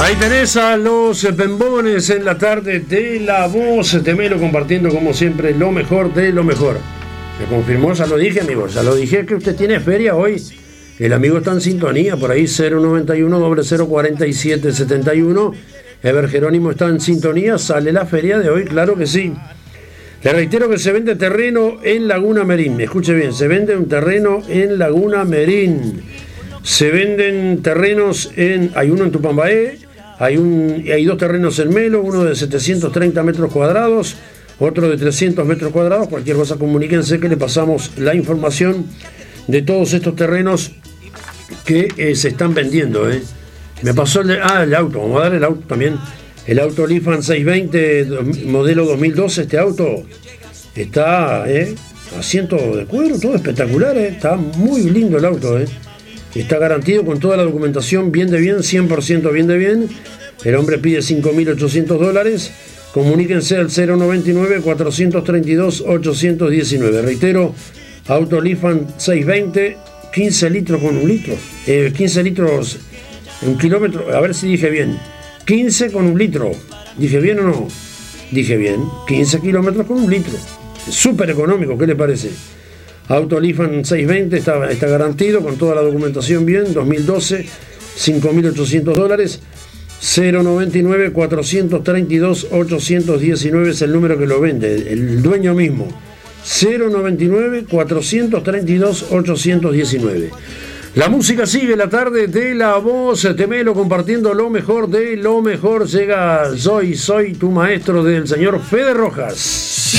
Ahí tenés a los Pembones en la tarde de La Voz Temelo, compartiendo como siempre lo mejor de lo mejor. Me confirmó, ya lo dije, amigo, ya lo dije que usted tiene feria hoy. El amigo está en sintonía, por ahí 091 0047 71. Ever Jerónimo está en sintonía, sale la feria de hoy, claro que sí. Le reitero que se vende terreno en Laguna Merín. Escuche bien, se vende un terreno en Laguna Merín. Se venden terrenos hay uno en Tupambaé, hay dos terrenos en Melo, uno de 730 metros cuadrados, otro de 300 metros cuadrados. Cualquier cosa, comuníquense que le pasamos la información de todos estos terrenos que se están vendiendo. Me pasó el auto, vamos a dar el auto también. El auto Lifan 620 modelo 2012, este auto está asiento de cuero, todo espectacular, está muy lindo el auto. Está garantido con toda la documentación, bien de bien, 100% bien de bien. El hombre pide $5.800. Comuníquense al 099-432-819. Reitero, auto Lifan 620, 15 litros con un litro. 15 litros, un kilómetro, a ver si dije bien. 15 con un litro. ¿Dije bien o no? Dije bien, 15 kilómetros con un litro. Súper económico, ¿qué le parece? Auto Lifan 620 está garantido con toda la documentación bien, 2012, $5.800. 099-432-819 es el número que lo vende, el dueño mismo. 099-432-819. La música sigue, la tarde de La Voz Temelo, compartiendo lo mejor de lo mejor. Llega Soy tu maestro, del señor Fede Rojas.